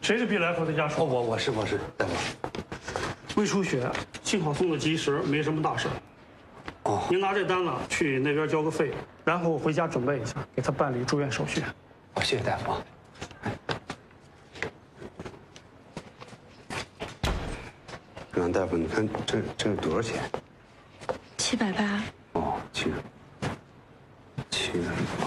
谁是毕来福的家属？ 哦，我是大夫。 胃出血，幸好送的及时，没什么大事。 哦， 您拿这单了，去那边交个费，然后回家准备一下，给他办理住院手续。 哦，谢谢大夫啊。阮大夫，你看这是多少钱？ 780。 哦，700。